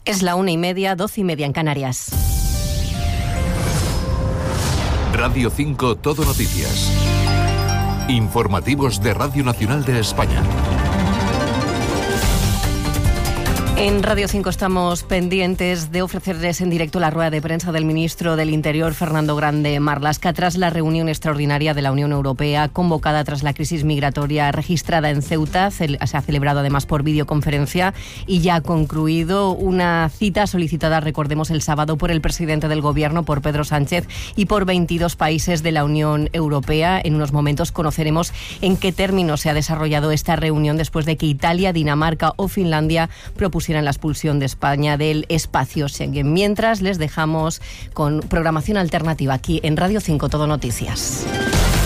Es la 1:30, 12:30 en Canarias. Radio 5 Todo Noticias. Informativos de Radio Nacional de España. En Radio 5 estamos pendientes de ofrecerles en directo la rueda de prensa del ministro del Interior, Fernando Grande Marlaska, tras la reunión extraordinaria de la Unión Europea convocada tras la crisis migratoria registrada en Ceuta. Se ha celebrado además por videoconferencia y ya ha concluido una cita solicitada, recordemos, el sábado por el presidente del Gobierno, por Pedro Sánchez, y por 22 países de la Unión Europea. En unos momentos conoceremos en qué términos se ha desarrollado esta reunión después de que Italia, Dinamarca o Finlandia propusieran la expulsión de España del espacio Schengen. Mientras, les dejamos con programación alternativa aquí en Radio 5 Todo Noticias.